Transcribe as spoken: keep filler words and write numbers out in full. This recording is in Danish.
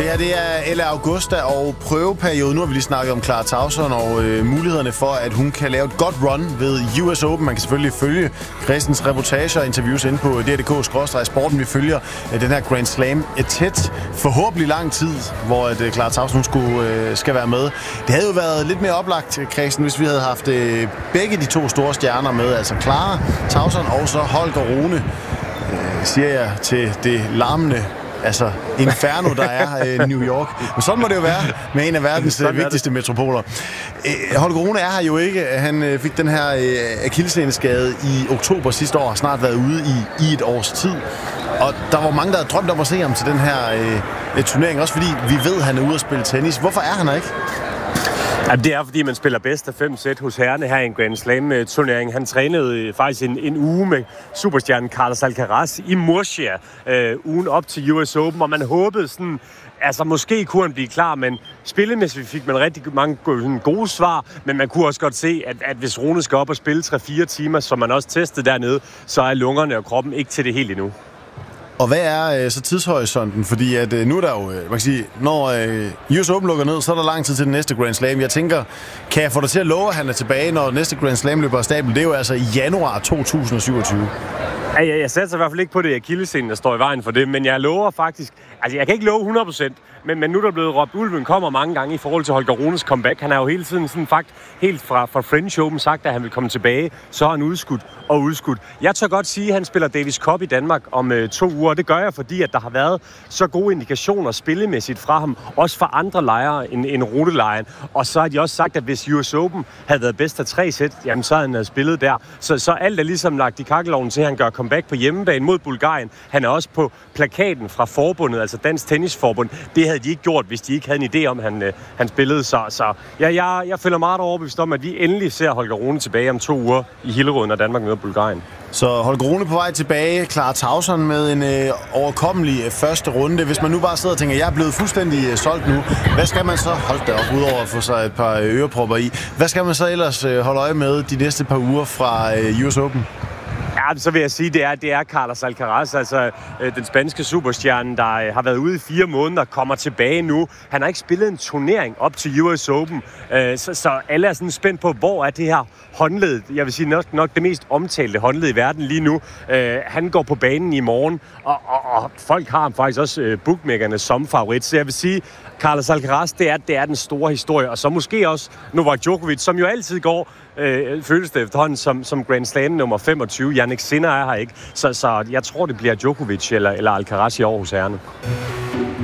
her det er Ella Augusta og prøveperiode. Nu har vi lige snakket om Clara Tauson og øh, mulighederne for, at hun kan lave et godt run ved U S Open. Man kan selvfølgelig følge Christens reportager og interviews inde på D R punktum D K skråstreg sporten. Vi følger øh, den her Grand Slam et tæt, forhåbentlig lang tid, hvor at, øh, Clara Tauson skulle, øh, skal være med. Det havde jo været lidt mere oplagt, Christen, hvis vi havde haft øh, begge de to store stjerner med. Altså Clara Tauson og så Holger Rune, øh, siger jeg til det larmende altså inferno, der er øh, New York. Men sådan må det jo være med en af verdens øh, vigtigste metropoler. Øh, Holger Rune er her jo ikke. Han øh, fik den her øh, akillesseneskade i oktober sidste år, snart været ude i, i et års tid. Og der var mange, der havde drømt om at se ham til den her øh, turnering, også fordi vi ved, at han er ude at spille tennis. Hvorfor er han her ikke? Jamen, det er, fordi man spiller bedst af fem sæt hos herrerne her i en Grand Slam-turnering. Han trænede faktisk en, en uge med superstjernen Carlos Alcaraz i Murcia, øh, ugen op til U S Open, og man håbede sådan, altså måske kunne han blive klar, men spillemæssigt fik man rigtig mange gode, gode svar, men man kunne også godt se, at, at hvis Rune skal op og spille tre fire timer, som man også testede dernede, så er lungerne og kroppen ikke til det helt endnu. Og hvad er øh, så tidshorisonten? Fordi at, øh, nu er der jo, øh, man kan sige, når øh, U S Open lukker ned, så er der lang tid til den næste Grand Slam. Jeg tænker, kan jeg få dig til at love, at han er tilbage, når næste Grand Slam løber af stablen? Det er jo altså i januar to tusind og syvogtyve. Ja, jeg, jeg satser i hvert fald ikke på det akillessenen, der står i vejen for det, men jeg lover faktisk, altså jeg kan ikke love hundrede procent, men, men nu er der blevet råbt, ulven kommer mange gange i forhold til Holger Runes comeback. Han har jo hele tiden sådan faktisk helt fra, fra French Open sagt, at han vil komme tilbage, så har han udskudt og udskudt. Jeg tør godt sige, at han spiller Davis Cup i Danmark om øh, to uger, og det gør jeg, fordi at der har været så gode indikationer spillemæssigt fra ham, også fra andre lejre end, end Rune-lejren. Og så har de også sagt, at hvis U S Open havde været bedst af tre sæt, jamen så havde han spillet der. Så, så alt er ligesom lagt i kakkelovnen til, at han gør comeback på hjemmebane mod Bulgarien. Han er også på plakaten fra forbundet, altså Dansk Tennisforbund. Det havde de ikke gjort, hvis de ikke havde en idé om, at han, øh, han spillede. Så, så ja, jeg, jeg føler meget overbevist om, at vi endelig ser Holger Rune tilbage om to uger i Hillerød, når Danmark møder Bulgarien. Så Holger Rune på vej tilbage, Clara Tauson med en øh, overkommelig øh, første runde. Hvis man nu bare sidder og tænker, jeg er blevet fuldstændig øh, solgt nu, hvad skal man så, hold da op, udover at få sig et par øh, ørepropper i, hvad skal man så ellers øh, holde øje med de næste par uger fra øh, U S Open? Ja, så vil jeg sige, det er, det er Carlos Alcaraz, altså øh, den spanske superstjerne, der øh, har været ude i fire måneder, kommer tilbage nu. Han har ikke spillet en turnering op til U S Open, øh, så, så alle er sådan spændt på, hvor er det her håndled, jeg vil sige nok, nok det mest omtalte håndled i verden lige nu. Øh, han går på banen i morgen, og, og, og folk har ham faktisk også øh, bookmakerne som favorit, så jeg vil sige, Carlos Alcaraz, det er, det er den store historie, og så måske også Novak Djokovic, som jo altid går, øh, føles det efterhånden, som, som Grand Slam nummer femogtyve. Jannik Sinner er her ikke, så, så jeg tror, det bliver Djokovic eller, eller Alcaraz i år hos herrerne.